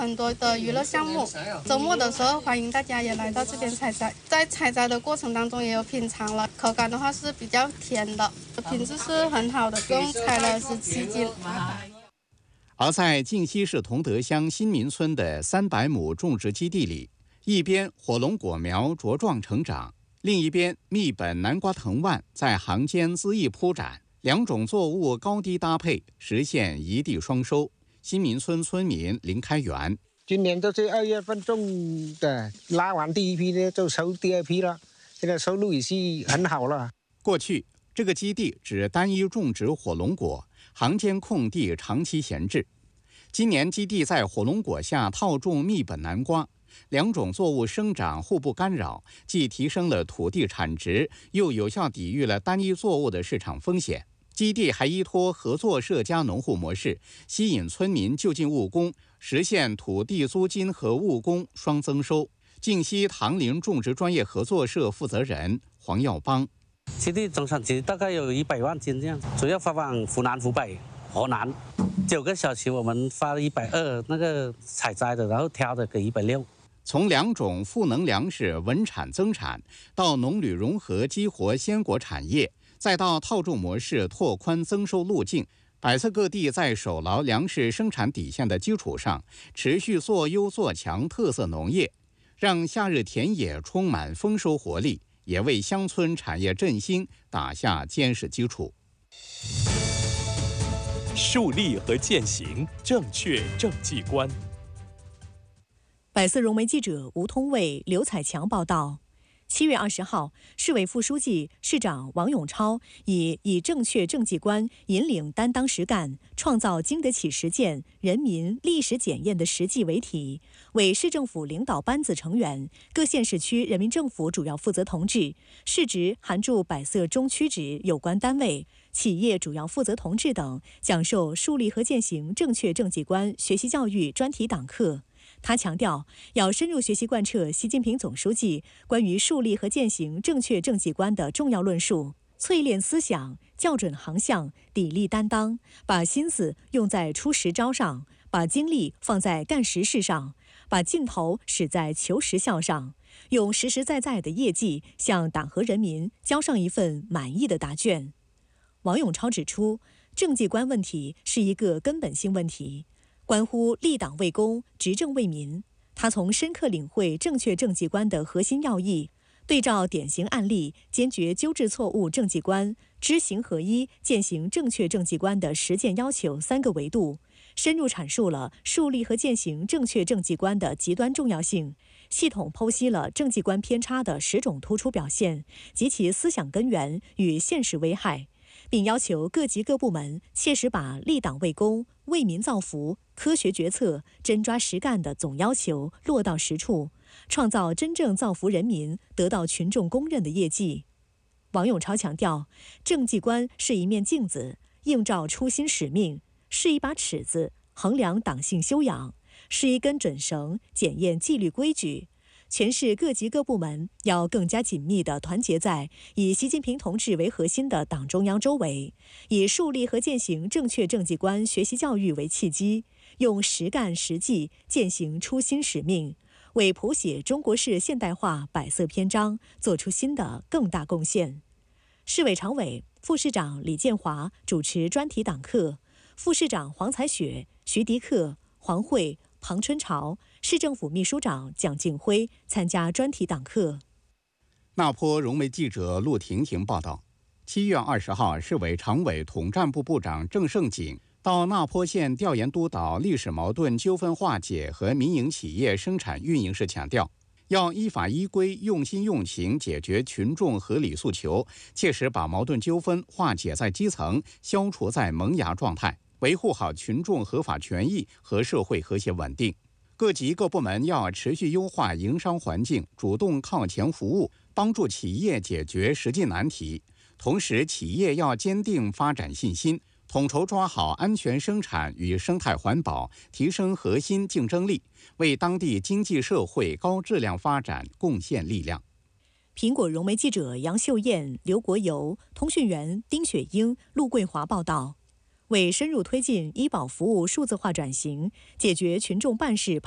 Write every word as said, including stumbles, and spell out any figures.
很多的娱乐项目。周末的时候，欢迎大家也来到这边采摘。在采摘的过程当中，也有品尝了，口感的话是比较甜的，品质是很好的，共采了十七斤。 而在靖西市同德乡新民村的三百亩种植基地里，一边火龙果苗茁壮成长，另一边密本南瓜藤蔓在行间恣意铺展，两种作物高低搭配，实现一地双收。新民村村民林开元： 今年都是二月份种的，拉完第一批呢就收第二批了，现在收入也是很好了。 过去这个基地只单一种植火龙果，行间空地长期闲置。今年基地在火龙果下套种密本南瓜，两种作物生长互不干扰，既提升了土地产值，又有效抵御了单一作物的市场风险。基地还依托合作社加农户模式，吸引村民就近务工，实现土地租金和务工双增收。靖西唐林种植专业合作社负责人黄耀邦： 基地总产值大概有一百万斤这样，主要发往湖南、湖北、河南。九个小区我们发了一百二，那个采摘的，然后挑的给一百六。 从两种赋能粮食稳产增产，到农旅融合激活鲜果产业，再到套种模式拓宽增收路径，百色各地在守牢粮食生产底线的基础上，持续做优做强特色农业，让夏日田野充满丰收活力，也为乡村产业振兴打下坚实基础。 树立和践行正确政绩观。 百色融媒记者吴通卫、刘彩强报道。七月二十号，市委副书记、市长王永超以“以正确政绩观引领担当实干，创造经得起实践、人民历史检验的实际”为题，为市政府领导班子成员、各县市区人民政府主要负责同志、市直含驻百色中区直有关单位、企业主要负责同志等讲授树立和践行正确政绩观学习教育专题党课。他强调，要深入学习贯彻习近平总书记关于树立和践行正确政绩观的重要论述，淬炼思想，校准航向，砥砺担当，把心思用在出实招上，把精力放在干实事上，把劲头使在求实效上，用实实在在的业绩向党和人民交上一份满意的答卷。王永超指出，政绩观问题是一个根本性问题，关乎立党为公、执政为民。他从深刻领会正确政绩观的核心要义，对照典型案例，坚决纠治错误政绩观，知行合一，践行正确政绩观的实践要求三个维度，深入阐述了树立和践行正确政绩观的极端重要性，系统剖析了政绩观偏差的十种突出表现及其思想根源与现实危害，并要求各级各部门切实把立党为公、为民造福、科学决策、真抓实干的总要求落到实处，创造真正造福人民、得到群众公认的业绩。王永超强调，政绩观是一面镜子，映照初心使命，是一把尺子，衡量党性修养，是一根准绳，检验纪律规矩。全市各级各部门要更加紧密地团结在以习近平同志为核心的党中央周围，以树立和践行正确政绩观学习教育为契机，用实干实际践行初心使命，为谱写中国式现代化百色篇章做出新的更大贡献。市委常委、副市长李建华主持专题党课，副市长黄彩雪、徐迪克、黄慧、庞春潮，市政府秘书长蒋敬辉参加专题党课。 那坡融媒记者陆婷婷报道，七月二十号，市委常委、统战部部长郑胜锦到那坡县调研督导历史矛盾纠纷化解和民营企业生产运营时强调，要依法依规、用心用情解决群众合理诉求，切实把矛盾纠纷化解在基层，消除在萌芽状态，维护好群众合法权益和社会和谐稳定。各级各部门要持续优化营商环境，主动靠前服务，帮助企业解决实际难题。同时，企业要坚定发展信心，统筹抓好安全生产与生态环保，提升核心竞争力，为当地经济社会高质量发展贡献力量。 苹果融媒记者杨秀燕、刘国游，通讯员丁雪英、陆桂华报道。为深入推进医保服务数字化转型，解决群众办事